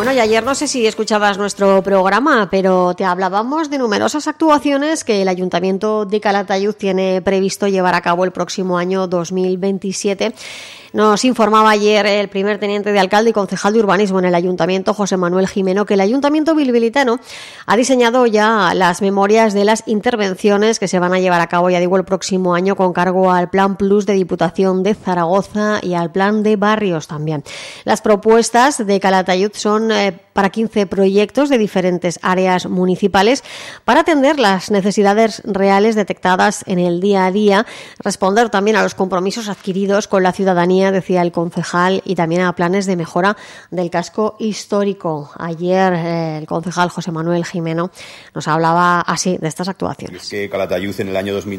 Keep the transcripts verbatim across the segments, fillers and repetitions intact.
Bueno, y ayer no sé si escuchabas nuestro programa, pero te hablábamos de numerosas actuaciones que el Ayuntamiento de Calatayud tiene previsto llevar a cabo el próximo año dos mil veintisiete. Nos informaba ayer el primer teniente de alcalde y concejal de urbanismo en el Ayuntamiento, José Manuel Jimeno, que el Ayuntamiento bilbilitano ha diseñado ya las memorias de las intervenciones que se van a llevar a cabo, ya digo, el próximo año con cargo al Plan Plus de Diputación de Zaragoza y al Plan de Barrios también. Las propuestas de Calatayud son eh, para quince proyectos de diferentes áreas municipales para atender las necesidades reales detectadas en el día a día, responder también a los compromisos adquiridos con la ciudadanía, decía el concejal, y también a planes de mejora del casco histórico. Ayer eh, el concejal José Manuel Jimeno nos hablaba así de estas actuaciones. Es que Calatayud en el año dos mil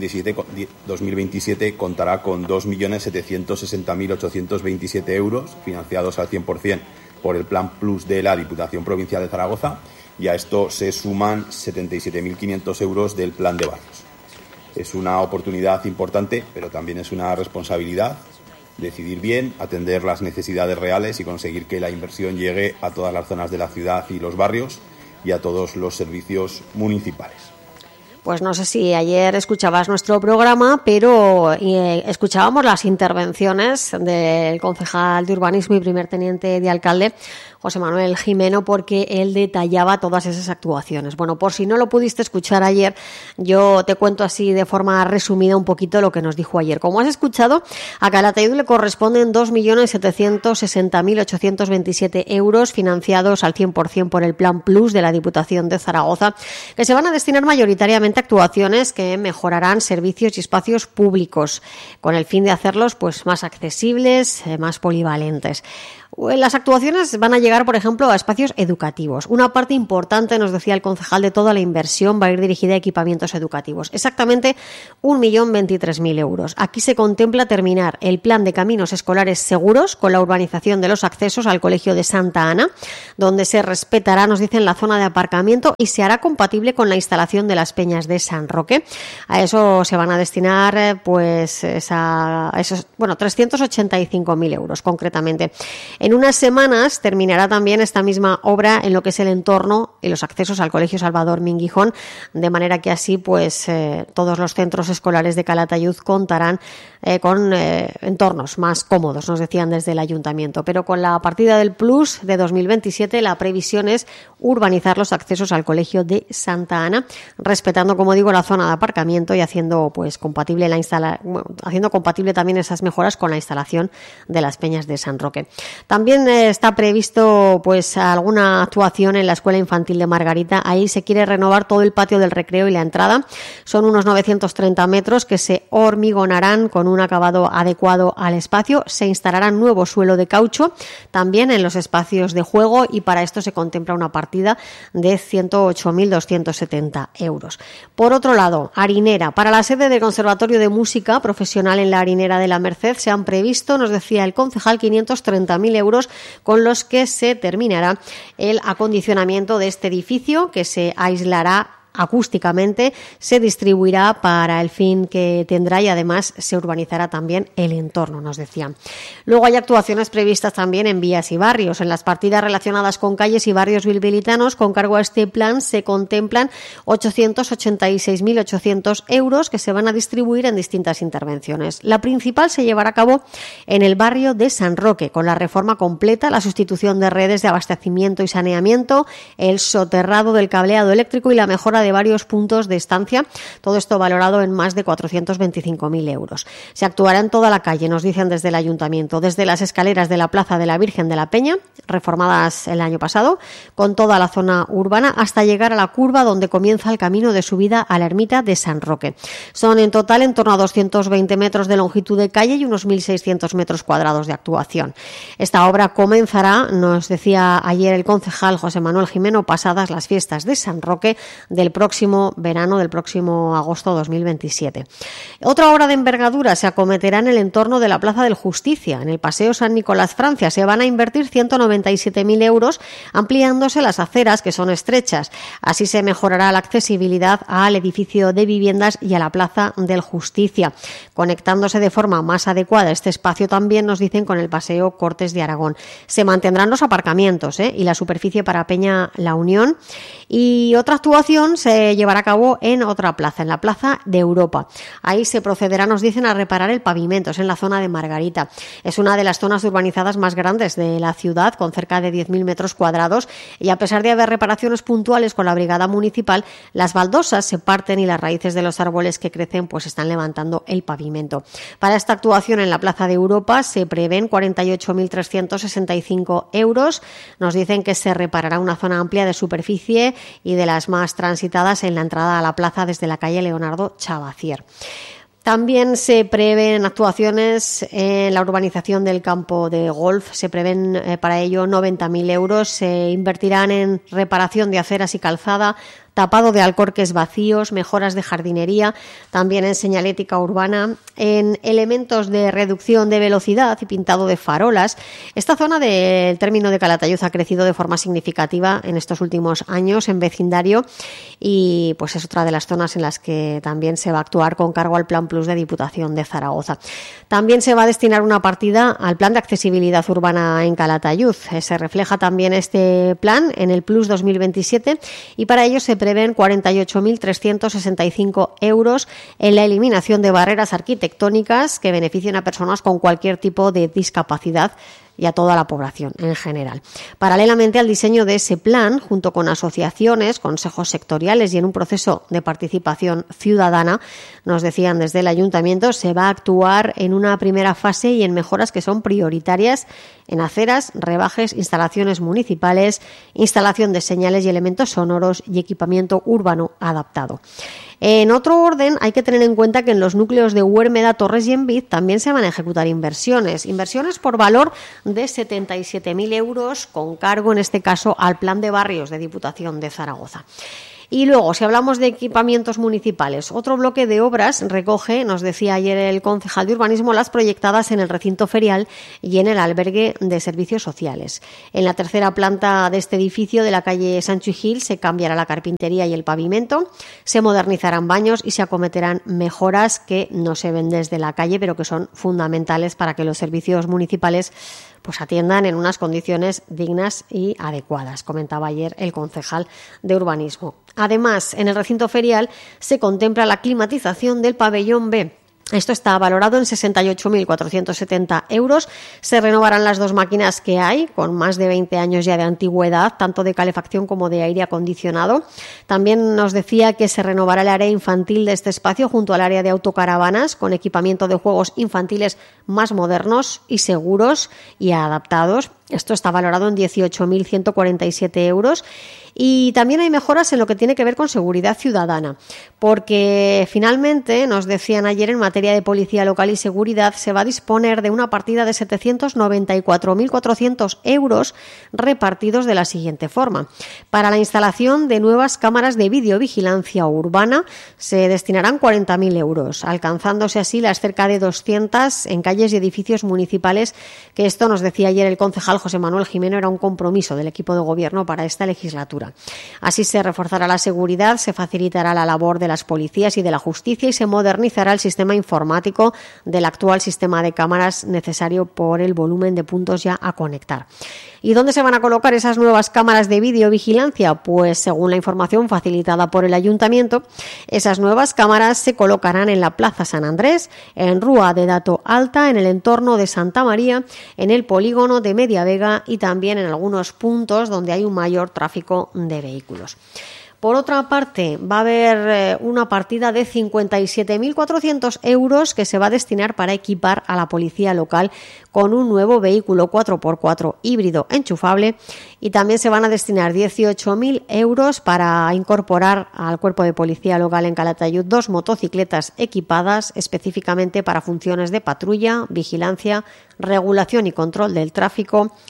veintisiete contará con dos millones setecientos sesenta mil ochocientos veintisiete euros financiados al cien por ciento por el Plan Plus de la Diputación Provincial de Zaragoza, y a esto se suman setenta y siete mil quinientos euros del Plan de Barrios. Es una oportunidad importante, pero también es una responsabilidad decidir bien, atender las necesidades reales y conseguir que la inversión llegue a todas las zonas de la ciudad y los barrios y a todos los servicios municipales. Pues no sé si ayer escuchabas nuestro programa, pero eh, escuchábamos las intervenciones del concejal de urbanismo y primer teniente de alcalde, José Manuel Jimeno, porque él detallaba todas esas actuaciones. Bueno, por si no lo pudiste escuchar ayer, yo te cuento así de forma resumida un poquito lo que nos dijo ayer. Como has escuchado, a Calatayud le corresponden dos millones setecientos sesenta mil ochocientos veintisiete euros financiados al cien por ciento por el Plan Plus de la Diputación de Zaragoza, que se van a destinar mayoritariamente a actuaciones que mejorarán servicios y espacios públicos, con el fin de hacerlos pues más accesibles, eh, más polivalentes. Las actuaciones van a llegar, por ejemplo, a espacios educativos. Una parte importante, nos decía el concejal, de toda la inversión va a ir dirigida a equipamientos educativos. Exactamente un millón veintitrés mil euros. Aquí se contempla terminar el plan de caminos escolares seguros con la urbanización de los accesos al Colegio de Santa Ana, donde se respetará, nos dicen, la zona de aparcamiento y se hará compatible con la instalación de las peñas de San Roque. A eso se van a destinar, pues, esa, esos, bueno, trescientos ochenta y cinco mil euros concretamente. En unas semanas terminará también esta misma obra en lo que es el entorno y los accesos al Colegio Salvador Minguijón, de manera que así pues eh, todos los centros escolares de Calatayud contarán eh, con eh, entornos más cómodos, nos decían desde el Ayuntamiento. Pero con la partida del Plus de dos mil veintisiete la previsión es urbanizar los accesos al Colegio de Santa Ana, respetando, como digo, la zona de aparcamiento y haciendo pues compatible la instala bueno, haciendo compatible también esas mejoras con la instalación de las peñas de San Roque. También eh, está previsto pues alguna actuación en la Escuela Infantil de Margarita. Ahí se quiere renovar todo el patio del recreo y la entrada. Son unos novecientos treinta metros que se hormigonarán con un acabado adecuado al espacio. Se instalará nuevo suelo de caucho también en los espacios de juego, y para esto se contempla una partida de ciento ocho mil doscientos setenta euros. Por otro lado, Harinera. Para la sede del Conservatorio de Música Profesional en la Harinera de la Merced se han previsto, nos decía el concejal, quinientos treinta mil euros con los que se terminará el acondicionamiento de este edificio, que se aislará acústicamente, se distribuirá para el fin que tendrá y además se urbanizará también el entorno, nos decían. Luego hay actuaciones previstas también en vías y barrios. En las partidas relacionadas con calles y barrios bilbilitanos, con cargo a este plan se contemplan ochocientos ochenta y seis mil ochocientos euros que se van a distribuir en distintas intervenciones. La principal se llevará a cabo en el barrio de San Roque, con la reforma completa, la sustitución de redes de abastecimiento y saneamiento, el soterrado del cableado eléctrico y la mejora de varios puntos de estancia, todo esto valorado en más de cuatrocientos veinticinco mil euros. Se actuará en toda la calle, nos dicen desde el Ayuntamiento, desde las escaleras de la Plaza de la Virgen de la Peña, reformadas el año pasado, con toda la zona urbana, hasta llegar a la curva donde comienza el camino de subida a la ermita de San Roque. Son en total en torno a doscientos veinte metros de longitud de calle y unos mil seiscientos metros cuadrados de actuación. Esta obra comenzará, nos decía ayer el concejal José Manuel Jimeno, pasadas las fiestas de San Roque del próximo verano, del próximo agosto dos mil veintisiete. Otra obra de envergadura se acometerá en el entorno de la Plaza del Justicia, en el Paseo San Nicolás, Francia. Se van a invertir ciento noventa y siete mil euros, ampliándose las aceras, que son estrechas. Así se mejorará la accesibilidad al edificio de viviendas y a la Plaza del Justicia, conectándose de forma más adecuada este espacio también, nos dicen, con el Paseo Cortes de Aragón. Se mantendrán los aparcamientos ¿eh? y la superficie para Peña La Unión. Y otra actuación se llevará a cabo en otra plaza, en la Plaza de Europa. Ahí se procederá, nos dicen, a reparar el pavimento, es en la zona de Margarita. Es una de las zonas urbanizadas más grandes de la ciudad, con cerca de diez mil metros cuadrados, y a pesar de haber reparaciones puntuales con la brigada municipal, las baldosas se parten y las raíces de los árboles que crecen pues están levantando el pavimento. Para esta actuación en la Plaza de Europa se prevén cuarenta y ocho mil trescientos sesenta y cinco euros. Nos dicen que se reparará una zona amplia de superficie y de las más transitadas en la entrada a la plaza desde la calle Leonardo Chavacier. También se prevén actuaciones en la urbanización del campo de golf. Se prevén eh, para ello noventa mil euros. Se invertirán en reparación de aceras y calzada, tapado de alcorques vacíos, mejoras de jardinería, también en señalética urbana, en elementos de reducción de velocidad y pintado de farolas. Esta zona del término de Calatayud ha crecido de forma significativa en estos últimos años en vecindario y pues es otra de las zonas en las que también se va a actuar con cargo al Plan Plus de Diputación de Zaragoza. También se va a destinar una partida al Plan de Accesibilidad Urbana en Calatayud. Se refleja también este plan en el Plus dos mil veintisiete y para ello se prevén cuarenta y ocho mil trescientos sesenta y cinco euros en la eliminación de barreras arquitectónicas que beneficien a personas con cualquier tipo de discapacidad y a toda la población en general. Paralelamente al diseño de ese plan, junto con asociaciones, consejos sectoriales y en un proceso de participación ciudadana, nos decían desde el Ayuntamiento, se va a actuar en una primera fase y en mejoras que son prioritarias en aceras, rebajes, instalaciones municipales, instalación de señales y elementos sonoros y equipamiento urbano adaptado. En otro orden, hay que tener en cuenta que en los núcleos de Huérmeda, Torres y Envid también se van a ejecutar inversiones. Inversiones por valor de setenta y siete mil euros, con cargo, en este caso, al Plan de Barrios de Diputación de Zaragoza. Y luego, si hablamos de equipamientos municipales, otro bloque de obras recoge, nos decía ayer el concejal de Urbanismo, las proyectadas en el recinto ferial y en el albergue de servicios sociales. En la tercera planta de este edificio de la calle Sancho y Gil se cambiará la carpintería y el pavimento, se modernizarán baños y se acometerán mejoras que no se ven desde la calle, pero que son fundamentales para que los servicios municipales pues atiendan en unas condiciones dignas y adecuadas, comentaba ayer el concejal de Urbanismo. Además, en el recinto ferial se contempla la climatización del pabellón B. Esto está valorado en sesenta y ocho mil cuatrocientos setenta euros. Se renovarán las dos máquinas que hay, con más de veinte años ya de antigüedad, tanto de calefacción como de aire acondicionado. También nos decía que se renovará el área infantil de este espacio junto al área de autocaravanas, con equipamiento de juegos infantiles más modernos y seguros y adaptados. Esto está valorado en dieciocho mil ciento cuarenta y siete euros. Y también hay mejoras en lo que tiene que ver con seguridad ciudadana, porque finalmente, nos decían ayer, en materia de policía local y seguridad, se va a disponer de una partida de setecientos noventa y cuatro mil cuatrocientos euros repartidos de la siguiente forma. Para la instalación de nuevas cámaras de videovigilancia urbana se destinarán cuarenta mil euros, alcanzándose así las cerca de doscientas en calles y edificios municipales, que esto, nos decía ayer el concejal José Manuel Jimeno, era un compromiso del equipo de gobierno para esta legislatura. Así se reforzará la seguridad, se facilitará la labor de las policías y de la justicia y se modernizará el sistema informático del actual sistema de cámaras necesario por el volumen de puntos ya a conectar. ¿Y dónde se van a colocar esas nuevas cámaras de videovigilancia? Pues según la información facilitada por el Ayuntamiento, esas nuevas cámaras se colocarán en la Plaza San Andrés, en Rúa de Dato Alta, en el entorno de Santa María, en el polígono de Mediavega y también en algunos puntos donde hay un mayor tráfico de vehículos. Por otra parte, va a haber una partida de cincuenta y siete mil cuatrocientos euros que se va a destinar para equipar a la policía local con un nuevo vehículo cuatro por cuatro híbrido enchufable, y también se van a destinar dieciocho mil euros para incorporar al cuerpo de policía local en Calatayud dos motocicletas equipadas específicamente para funciones de patrulla, vigilancia, regulación y control del tráfico,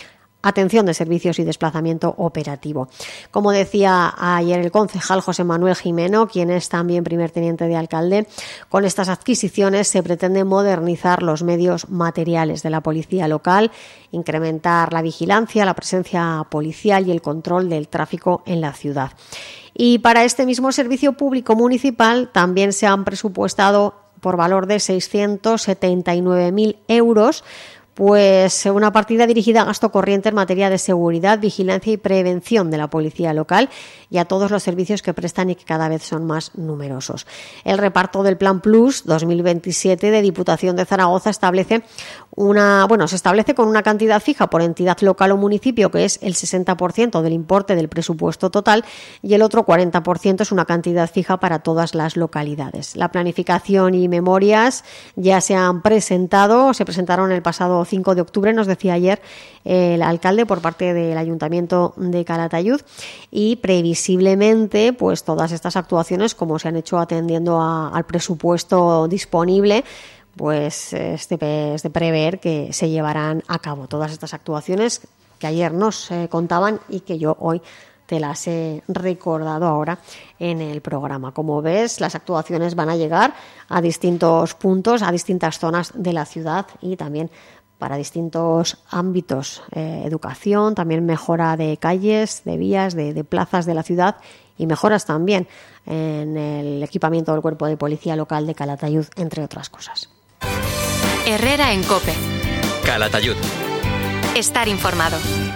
atención de servicios y desplazamiento operativo. Como decía ayer el concejal José Manuel Jimeno, quien es también primer teniente de alcalde, con estas adquisiciones se pretende modernizar los medios materiales de la policía local, incrementar la vigilancia, la presencia policial y el control del tráfico en la ciudad. Y para este mismo servicio público municipal también se han presupuestado por valor de seiscientos setenta y nueve mil euros, pues una partida dirigida a gasto corriente en materia de seguridad, vigilancia y prevención de la policía local y a todos los servicios que prestan y que cada vez son más numerosos. El reparto del Plan Plus dos mil veintisiete de Diputación de Zaragoza establece una, bueno, se establece con una cantidad fija por entidad local o municipio, que es el sesenta por ciento del importe del presupuesto total, y el otro cuarenta por ciento es una cantidad fija para todas las localidades. La planificación y memorias ya se han presentado, se presentaron el pasado cinco de octubre, nos decía ayer el alcalde, por parte del Ayuntamiento de Calatayud, y previsiblemente pues todas estas actuaciones, como se han hecho atendiendo a, al presupuesto disponible, pues es de, es de prever que se llevarán a cabo todas estas actuaciones que ayer nos eh, contaban y que yo hoy te las he recordado ahora en el programa. Como ves, las actuaciones van a llegar a distintos puntos, a distintas zonas de la ciudad y también para distintos ámbitos, eh, educación, también mejora de calles, de vías, de, de plazas de la ciudad y mejoras también en el equipamiento del Cuerpo de Policía Local de Calatayud, entre otras cosas. Herrera en COPE. Calatayud. Estar informado.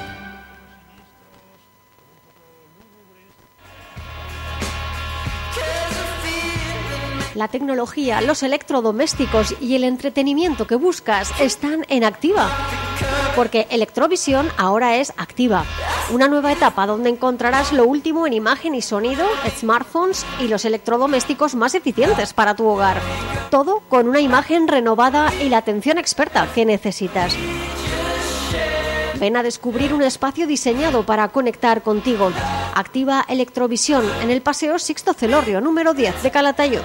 La tecnología, los electrodomésticos y el entretenimiento que buscas están en Activa, porque Electrovisión ahora es Activa, una nueva etapa donde encontrarás lo último en imagen y sonido, smartphones y los electrodomésticos más eficientes para tu hogar. Todo con una imagen renovada y la atención experta que necesitas. Ven a descubrir un espacio diseñado para conectar contigo. Activa Electrovisión en el Paseo Sixto Celorrio, número diez de Calatayud.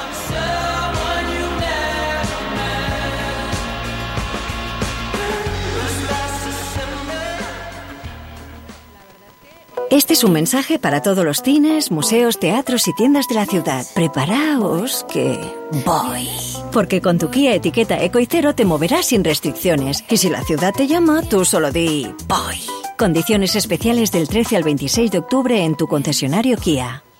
Este es un mensaje para todos los cines, museos, teatros y tiendas de la ciudad. Preparaos que voy. Porque con tu Kia etiqueta Eco y Cero te moverás sin restricciones. Y si la ciudad te llama, tú solo di voy. Condiciones especiales del trece al veintiséis de octubre en tu concesionario Kia.